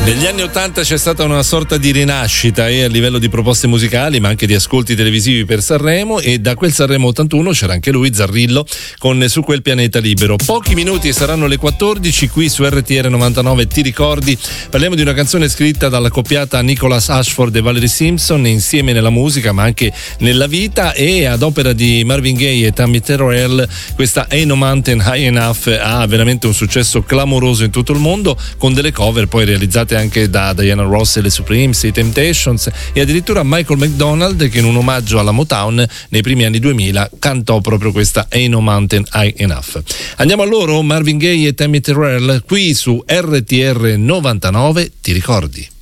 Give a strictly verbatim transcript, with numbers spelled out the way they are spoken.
Negli anni ottanta c'è stata una sorta di rinascita e a livello di proposte musicali, ma anche di ascolti televisivi per Sanremo, e da quel Sanremo ottantuno c'era anche lui, Zarrillo, con Su quel pianeta libero. Pochi minuti saranno le quattordici qui su R T R novantanove. Ti ricordi? Parliamo di una canzone scritta dalla coppiata Nicholas Ashford e Valerie Simpson, insieme nella musica ma anche nella vita, e ad opera di Marvin Gaye e Tammy Terrell questa Ain't No Mountain High Enough ha veramente un successo clamoroso in tutto il mondo, con delle cover poi realizzate anche da Diana Ross e le Supremes, i Temptations e addirittura Michael McDonald, che in un omaggio alla Motown nei primi anni duemila cantò proprio questa Ain't No Mountain High Enough. Andiamo a loro, Marvin Gaye e Tammy Terrell qui su R T R novantanove. Ti ricordi?